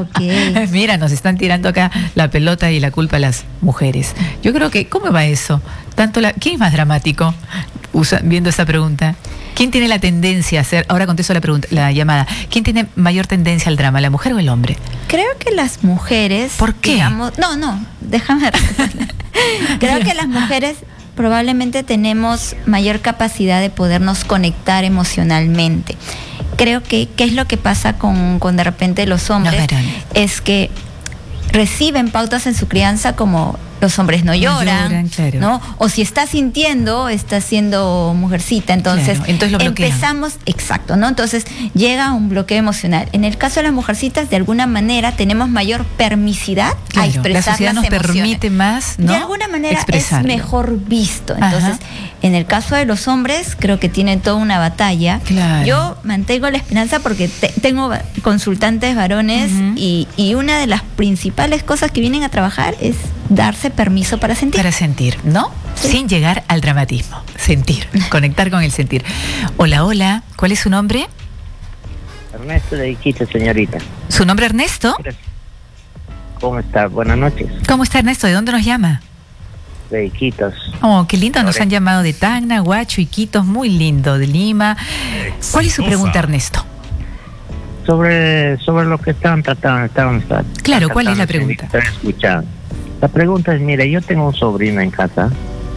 Ok. Mira, nos están tirando acá la pelota y la culpa a las mujeres. Yo creo que, ¿cómo va eso? ¿Quién es más dramático? Viendo esta pregunta. ¿Quién tiene la tendencia a hacer? Ahora contesto la llamada. ¿Quién tiene mayor tendencia al drama, la mujer o el hombre? Creo que las mujeres... ¿Por qué? Déjame responder. Creo que las mujeres probablemente tenemos mayor capacidad de podernos conectar emocionalmente. Creo que ¿qué es lo que pasa con de repente los hombres? Es que reciben pautas en su crianza como los hombres no lloran, claro. ¿no? O si está sintiendo, está siendo mujercita, entonces, claro, entonces lo empezamos, exacto, ¿no? Entonces llega un bloqueo emocional. En el caso de las mujercitas, de alguna manera tenemos mayor permisidad a expresar la sociedad las nos emociones. Permite más, ¿no? De alguna manera expresarlo. es mejor visto. Entonces, en el caso de los hombres, creo que tienen toda una batalla. Claro. Yo mantengo la esperanza porque tengo consultantes varones y una de las principales cosas que vienen a trabajar es darse permiso para sentir. Para sentir, ¿no? Sí. Sin llegar al dramatismo. Sentir, conectar con el sentir. Hola, ¿cuál es su nombre? Ernesto de Iquitos, señorita. ¿Su nombre Ernesto? ¿Cómo está? Buenas noches. ¿Cómo está Ernesto? ¿De dónde nos llama? De Iquitos. Oh, qué lindo, nos han llamado de Tacna, Huacho, Iquitos, muy lindo, de Lima. ¿Cuál es su pregunta, Ernesto? Sobre lo que estaban tratando. Claro, ¿cuál es la pregunta? Escuchando. La pregunta es, mire, yo tengo un sobrino en casa.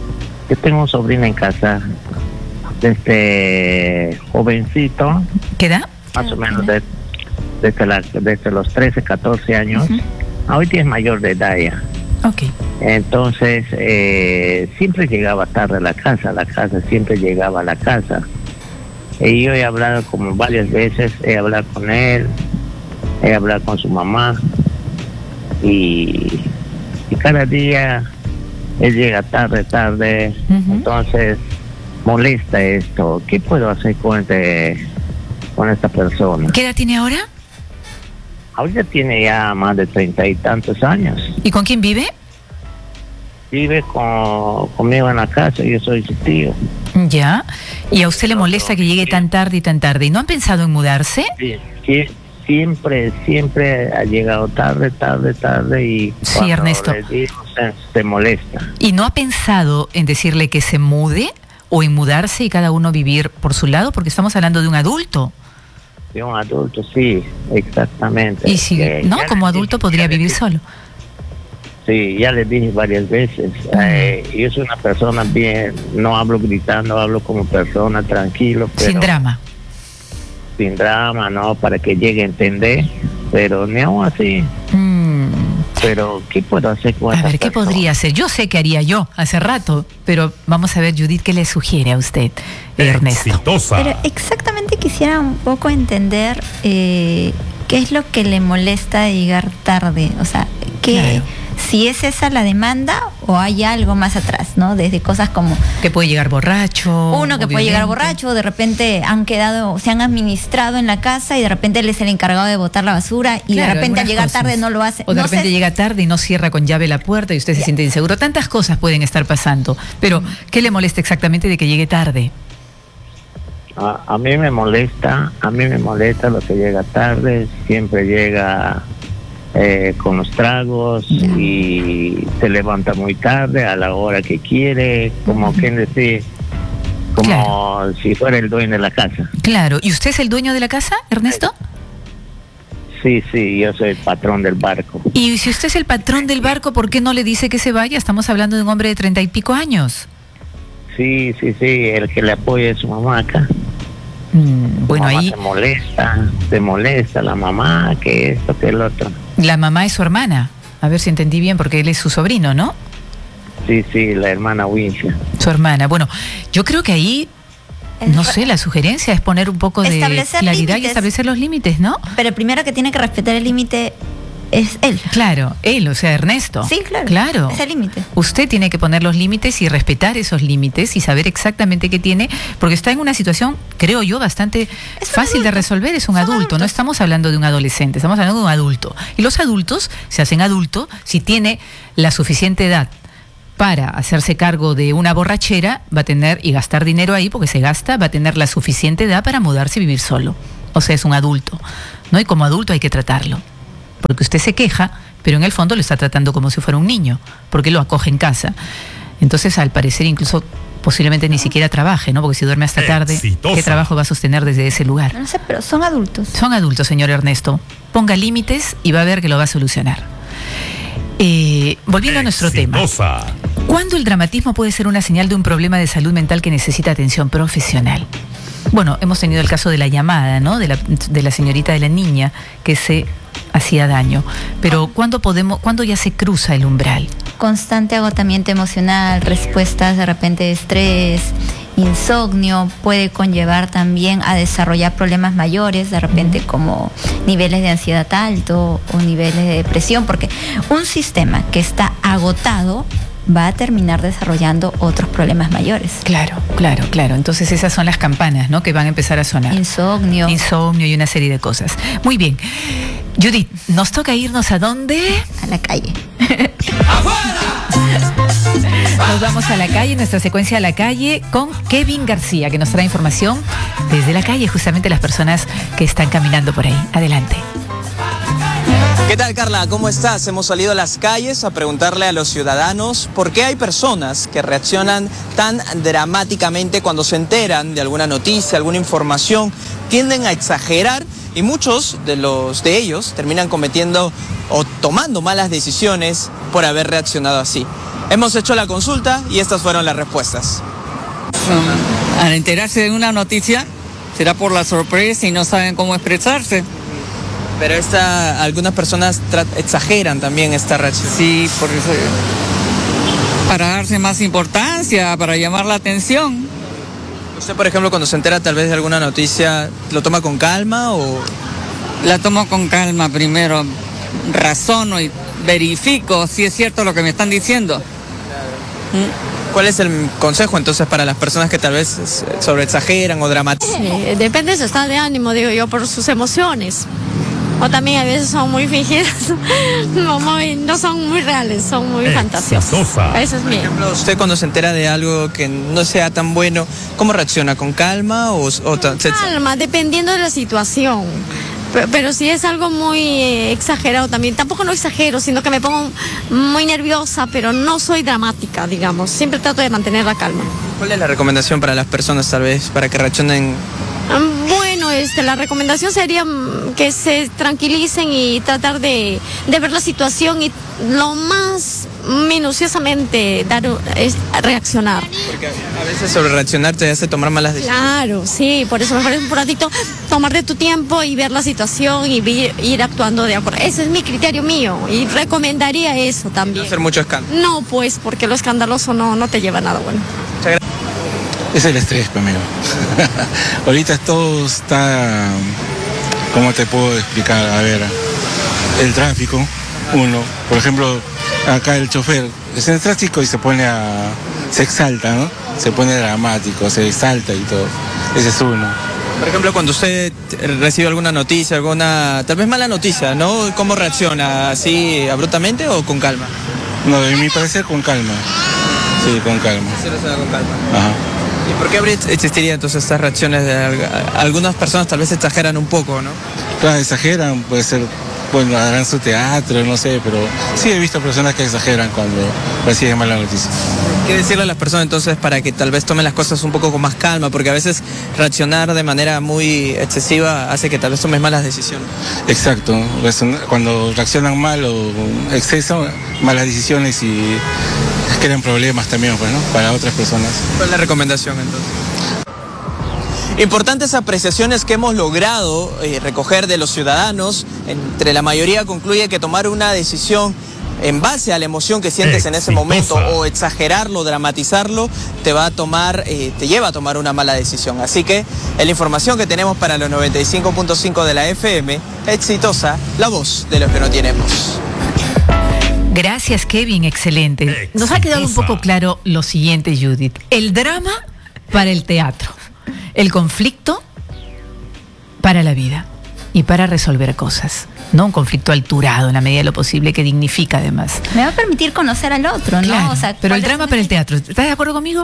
Desde jovencito. ¿Qué edad? Más o menos desde los 13, 14 años. Ahorita es mayor de edad ya. Ok. Entonces, siempre llegaba tarde a la casa, siempre llegaba a la casa. Y yo he hablado como varias veces, he hablado con él, he hablado con su mamá, y cada día él llega tarde, entonces molesta esto. ¿Qué puedo hacer con esta persona? ¿Qué edad tiene ahora? Ahorita tiene ya más de 30 y tantos años. ¿Y con quién vive? Vive conmigo en la casa, yo soy su tío. Ya. ¿Y a usted le molesta que llegue tan tarde? ¿Y no han pensado en mudarse? Sí, siempre ha llegado tarde y sí, Ernesto, le digo, se molesta. ¿Y no ha pensado en decirle que se mude o en mudarse y cada uno vivir por su lado? Porque estamos hablando de un adulto. De un adulto, sí, exactamente. Y si no, como adulto podría vivir solo. Sí, ya le dije varias veces. Yo soy una persona bien, no hablo gritando, hablo como persona, tranquilo. Pero sin drama, ¿no? Para que llegue a entender, pero ni aún así. Pero, ¿qué puedo hacer con esta persona? ¿Qué podría hacer? Yo sé qué haría yo hace rato, pero vamos a ver, Judith, ¿qué le sugiere a usted, Ernesto? Exitosa. Pero exactamente quisiera un poco entender qué es lo que le molesta de llegar tarde. O sea, si es esa la demanda o hay algo más atrás, ¿no? Desde cosas como... Que puede llegar borracho. Uno que puede llegar borracho, de repente se han administrado en la casa y de repente él es el encargado de botar la basura y de repente al llegar tarde no lo hace. O de repente llega tarde y no cierra con llave la puerta y usted se siente inseguro. Tantas cosas pueden estar pasando. Pero, ¿qué le molesta exactamente de que llegue tarde? A mí me molesta lo que llega tarde, siempre llega... con los tragos y se levanta muy tarde a la hora que quiere, como quien decir, como si fuera el dueño de la casa. Claro, ¿y usted es el dueño de la casa, Ernesto? Sí, yo soy el patrón del barco. Y si usted es el patrón del barco, ¿por qué no le dice que se vaya? Estamos hablando de un hombre de 30 y pico años. Sí, el que le apoya es su mamá acá. Bueno, mamá ahí se molesta la mamá, que esto, que el otro. La mamá es su hermana, a ver si entendí bien, porque él es su sobrino, ¿no? Sí, la hermana Wincha. Su hermana. Bueno, yo creo que ahí, no sé, la sugerencia es poner un poco de claridad y establecer los límites, ¿no? Pero el primero que tiene que respetar el límite es él. Claro, él, o sea, Ernesto. Sí, claro. Es el límite. Usted tiene que poner los límites y respetar esos límites y saber exactamente qué tiene, porque está en una situación, creo yo, bastante fácil de resolver. Es un adulto, no estamos hablando de un adolescente, estamos hablando de un adulto. Y los adultos se hacen adultos si tiene la suficiente edad para hacerse cargo de una borrachera, va a tener, y gastar dinero ahí, porque se gasta, va a tener la suficiente edad para mudarse y vivir solo. O sea, es un adulto, ¿no? Y como adulto hay que tratarlo. porque usted se queja, pero en el fondo lo está tratando como si fuera un niño, porque lo acoge en casa. Entonces, al parecer, incluso posiblemente ni siquiera trabaje, ¿no? Porque si duerme hasta tarde, Exitosa. ¿qué trabajo va a sostener desde ese lugar? No sé, pero son adultos. Son adultos, señor Ernesto. Ponga límites y va a ver que lo va a solucionar. Volviendo a nuestro tema. Exitosa. ¿Cuándo el dramatismo puede ser una señal de un problema de salud mental que necesita atención profesional? Bueno, hemos tenido el caso de la llamada, ¿no? De la señorita, de la niña que se hacía daño. Pero ¿cuándo ya se cruza el umbral? Constante agotamiento emocional, respuestas de repente de estrés, insomnio, puede conllevar también a desarrollar problemas mayores, de repente como niveles de ansiedad alto o niveles de depresión, porque un sistema que está agotado va a terminar desarrollando otros problemas mayores. Claro. Entonces esas son las campanas, ¿no? Que van a empezar a sonar. Insomnio Y una serie de cosas. Muy bien. Judith, nos toca irnos ¿a dónde? a la calle. Nos vamos a la calle, nuestra secuencia a la calle con Kevin García, que nos trae información desde la calle, justamente las personas que están caminando por ahí. Adelante. ¿Qué tal, Carla? ¿Cómo estás? Hemos salido a las calles a preguntarle a los ciudadanos por qué hay personas que reaccionan tan dramáticamente cuando se enteran de alguna noticia, alguna información, tienden a exagerar y muchos de ellos terminan cometiendo o tomando malas decisiones por haber reaccionado así. Hemos hecho la consulta y estas fueron las respuestas. Al enterarse de una noticia, será por la sorpresa y no saben cómo expresarse. Pero algunas personas exageran también esta reacción. Sí, por eso, para darse más importancia, para llamar la atención. Usted, por ejemplo, cuando se entera tal vez de alguna noticia, ¿lo toma con calma o...? La tomo con calma primero, razono y verifico si es cierto lo que me están diciendo. ¿Cuál es el consejo entonces para las personas que tal vez sobreexageran o dramatizan? Depende de su estado de ánimo, digo yo, por sus emociones. O también a veces son muy fingidas, no son muy reales, son muy fantasiosas. Eso es Por mío. ejemplo, usted cuando se entera de algo que no sea tan bueno, ¿cómo reacciona? ¿Con calma o Calma, dependiendo de la situación. Pero si es algo muy exagerado también, tampoco no exagero, sino que me pongo muy nerviosa, pero no soy dramática, digamos. Siempre trato de mantener la calma. ¿Cuál es la recomendación para las personas tal vez para que reaccionen? Bueno, la recomendación sería que se tranquilicen y tratar de ver la situación y lo más minuciosamente reaccionar. Porque a veces sobre reaccionar te hace tomar malas decisiones. Claro, sí, por eso mejor es un ratito tomarte tu tiempo y ver la situación y ir actuando de acuerdo. Ese es mi criterio mío y recomendaría eso también. No hacer mucho escándalo. No, pues, porque lo escandaloso no te lleva a nada bueno. Muchas gracias. Es el estrés, pues, amigo. Ahorita todo está, ¿cómo te puedo explicar? A ver, el tráfico, uno, por ejemplo, acá el chofer está en el tráfico y se exalta, ¿no? Se pone dramático, se exalta y todo. Ese es uno. Por ejemplo, cuando usted recibe alguna noticia, tal vez mala noticia, ¿no? ¿Cómo reacciona? ¿Así abruptamente o con calma? No, en mi parecer con calma. Sí, con calma. Sí, reacciona con calma. Ajá. ¿Y por qué existirían entonces estas reacciones de algunas personas tal vez exageran un poco, ¿no? Claro, exageran, puede ser, bueno, harán su teatro, no sé, pero sí he visto personas que exageran cuando reciben mala noticia. ¿Qué decirle a las personas entonces para que tal vez tomen las cosas un poco con más calma? Porque a veces reaccionar de manera muy excesiva hace que tal vez tomes malas decisiones. Exacto, cuando reaccionan mal o exceso, malas decisiones y crean problemas también, pues, ¿no? Para otras personas. ¿Cuál es la recomendación entonces? Importantes apreciaciones que hemos logrado recoger de los ciudadanos. Entre la mayoría concluye que tomar una decisión en base a la emoción que sientes en ese momento o exagerarlo, dramatizarlo, te lleva a tomar una mala decisión. Así que en la información que tenemos para los 95.5 de la FM, exitosa, la voz de los que no tienen voz. Gracias, Kevin, excelente. Nos ha quedado un poco claro lo siguiente, Judith. El drama para el teatro, el conflicto para la vida y para resolver cosas. No un conflicto alturado en la medida de lo posible, que dignifica además. Me va a permitir conocer al otro, ¿no? Claro, O sea, pero el drama para el teatro. ¿Estás de acuerdo conmigo?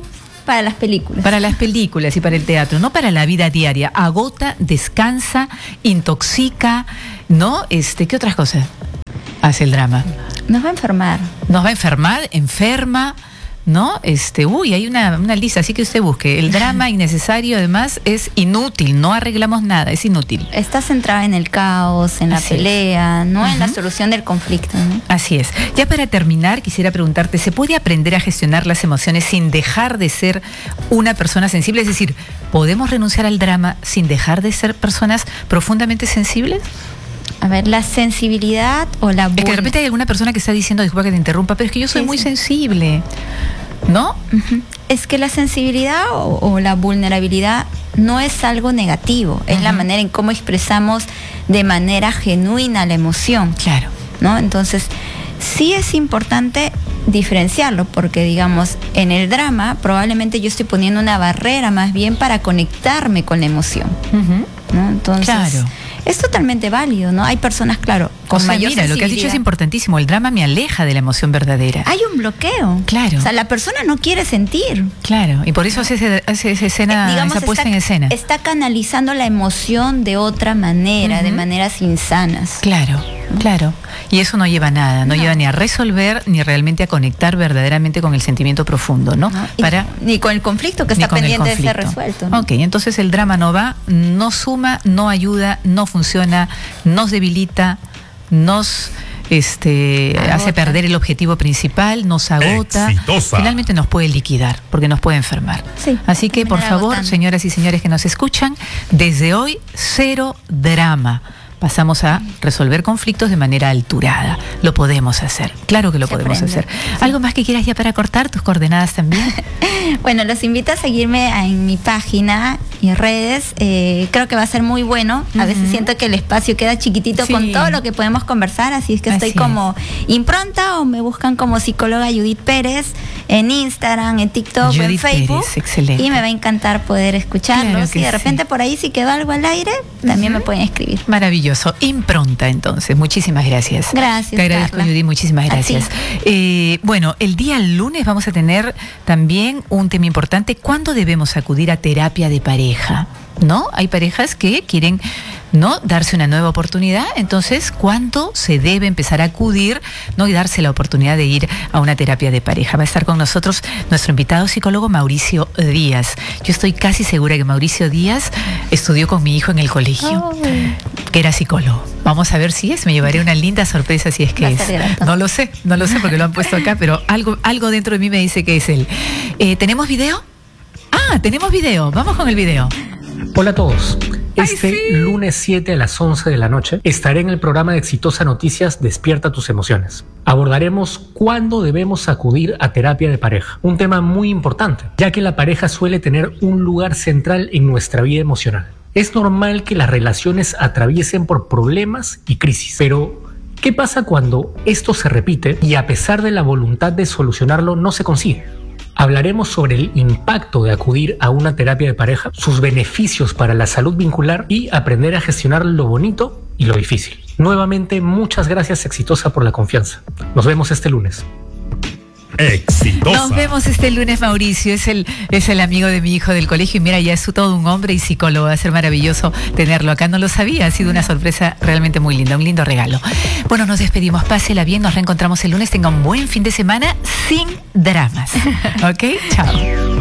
para las películas. Para las películas y para el teatro, no para la vida diaria. Agota, descansa, intoxica, ¿no? ¿Qué otras cosas hace el drama? Nos va a enfermar. Nos va a enfermar, enferma, ¿no? Hay una lista, así que usted busque. El drama innecesario, además, es inútil, no arreglamos nada, es inútil. Está centrada en el caos, en la pelea, no en la solución del conflicto, ¿no? Así es. Ya para terminar, quisiera preguntarte, ¿se puede aprender a gestionar las emociones sin dejar de ser una persona sensible? Es decir, ¿podemos renunciar al drama sin dejar de ser personas profundamente sensibles? A ver, la sensibilidad o la... Es que de repente hay alguna persona que está diciendo, disculpa que te interrumpa, pero es que yo soy muy sensible, ¿no? Es que la sensibilidad o la vulnerabilidad no es algo negativo, es la manera en cómo expresamos de manera genuina la emoción. Claro. ¿No? Entonces, sí es importante diferenciarlo, porque digamos, en el drama probablemente yo estoy poniendo una barrera más bien para conectarme con la emoción, ¿no? Entonces, claro, es totalmente válido, ¿no? Hay personas, claro, con mayor mira, lo que has dicho es importantísimo. El drama me aleja de la emoción verdadera. Hay un bloqueo. Claro. O sea, la persona no quiere sentir. Claro, y por eso hace esa escena, digamos, esa puesta en escena. Está canalizando la emoción de otra manera, de maneras insanas. Claro, claro. Y eso no lleva a nada, no lleva ni a resolver, ni realmente a conectar verdaderamente con el sentimiento profundo, ¿no? Ni con el conflicto que está pendiente de ser resuelto, ¿no? Ok, entonces el drama no va, no suma, no ayuda, no funciona, nos debilita, nos hace perder el objetivo principal, nos agota. Exitosa. Finalmente nos puede liquidar, porque nos puede enfermar. Sí, así que, por favor, señoras y señores que nos escuchan, desde hoy, 0 drama. Pasamos a resolver conflictos de manera alturada. Lo podemos hacer. Claro que lo podemos hacer. ¿Algo más que quieras ya para cortar? ¿Tus coordenadas también? Bueno, los invito a seguirme en mi página y redes. Creo que va a ser muy bueno. A veces siento que el espacio queda chiquitito con todo lo que podemos conversar, así es que estoy como impronta, o me buscan como psicóloga Judith Pérez en Instagram, en TikTok, en Facebook. Pérez, excelente. Y me va a encantar poder escucharlos. Claro, y de repente por ahí si quedó algo al aire, también me pueden escribir. Maravilloso. Impronta, entonces. Muchísimas gracias. Gracias, te agradezco, Carla. Judith, muchísimas gracias. Bueno, el día lunes vamos a tener también un tema importante. ¿Cuándo debemos acudir a terapia de pareja? ¿No? Hay parejas que quieren, ¿no?, darse una nueva oportunidad. Entonces, ¿cuándo se debe empezar a acudir, ¿no?, y darse la oportunidad de ir a una terapia de pareja? Va a estar con nosotros nuestro invitado psicólogo Mauricio Díaz. Yo estoy casi segura que Mauricio Díaz estudió con mi hijo en el colegio, que era psicólogo. Vamos a ver si es. Me llevaré una linda sorpresa si es que es. No lo sé porque lo han puesto acá, pero algo dentro de mí me dice que es él. ¿Tenemos video? Tenemos video. Vamos con el video. Hola a todos. Lunes 7 a las 11 de la noche estaré en el programa de Exitosa Noticias Despierta tus emociones. Abordaremos cuándo debemos acudir a terapia de pareja. Un tema muy importante, ya que la pareja suele tener un lugar central en nuestra vida emocional. Es normal que las relaciones atraviesen por problemas y crisis, pero ¿qué pasa cuando esto se repite y a pesar de la voluntad de solucionarlo no se consigue? Hablaremos sobre el impacto de acudir a una terapia de pareja, sus beneficios para la salud vincular y aprender a gestionar lo bonito y lo difícil. Nuevamente, muchas gracias, Exitosa, por la confianza. Nos vemos este lunes. Exitosa. Nos vemos este lunes, Mauricio. Es el amigo de mi hijo del colegio y mira, ya es todo un hombre y psicólogo. Va a ser maravilloso tenerlo acá. No lo sabía, ha sido una sorpresa realmente muy linda, un lindo regalo. Bueno, nos despedimos. Pásela bien, nos reencontramos el lunes. Tenga un buen fin de semana sin dramas. ¿Ok? Chao.